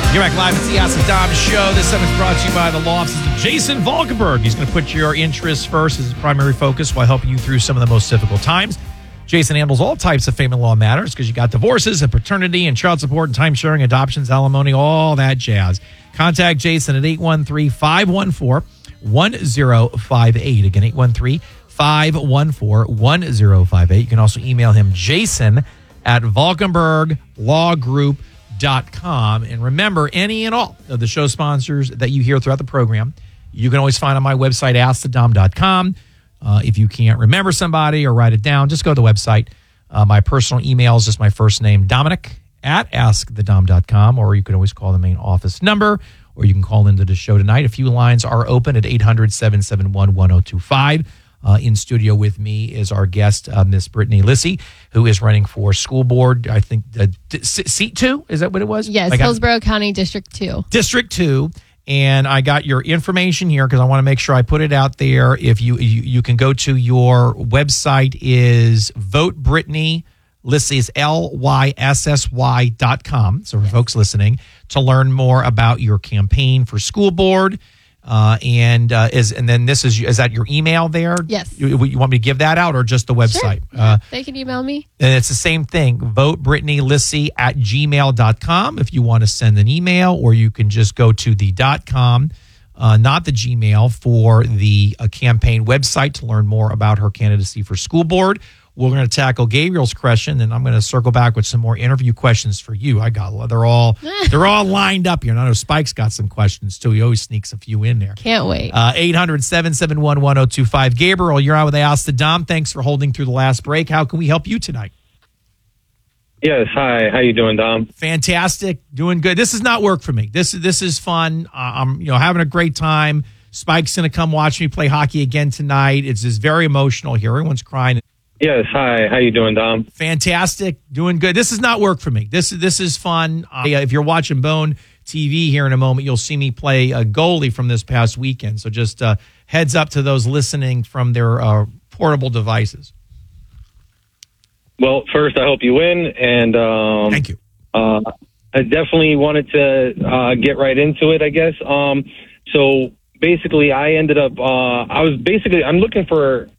You're back live at the Ask the Dom Show. This segment's brought to you by the law offices of Jason Valkenburg. He's going to put your interests first as his primary focus while helping you through some of the most difficult times. Jason handles all types of family law matters because you got divorces and paternity and child support and time sharing, adoptions, alimony, all that jazz. Contact Jason at 813-514-1058. Again, 813-514-1058. You can also email him, Jason at ValkenburgLawGroup.com. And remember, any and all of the show sponsors that you hear throughout the program, you can always find on my website, AskTheDom.com. If you can't remember somebody or write it down, just go to the website. My personal email is just my first name, Dominic at AskTheDom.com, or you can always call the main office number, or you can call into the show tonight. A few lines are open at 800-771-1025. In studio with me is our guest, Miss Brittany Lissy, who is running for school board, I think, seat 2? Is that what it was? Yes, Hillsborough County District 2. District 2. And I got your information here because I want to make sure I put it out there. If you can go to your website is Vote Brittany Lissy is LYSSY.com. So for folks listening, to learn more about your campaign for school board. And then this is that your email there? Yes. You want me to give that out or just the website? Sure. They can email me. And it's the same thing. Vote Brittany Lissy at gmail.com if you want to send an email, or you can just go to the .com, not the Gmail, for the campaign website to learn more about her candidacy for school board. We're going to tackle Gabriel's question, and I'm going to circle back with some more interview questions for you. They're all lined up here. And I know Spike's got some questions too. He always sneaks a few in there. Can't wait. 800-771-1025. Gabriel, you're out with Ask the Dom. Thanks for holding through the last break. How can we help you tonight? Yes. Hi. How you doing, Dom? Fantastic. Doing good. This is not work for me. This is fun. I'm having a great time. Spike's going to come watch me play hockey again tonight. It's just very emotional here. Everyone's crying. Yes. Hi. How you doing, Dom? Fantastic. Doing good. This is not work for me. This is fun. If you're watching Bone TV here in a moment, you'll see me play a goalie from this past weekend. So just heads up to those listening from their portable devices. Well, first, I hope you win. And thank you. I definitely wanted to get right into it, I guess. So basically, I ended up, I'm looking for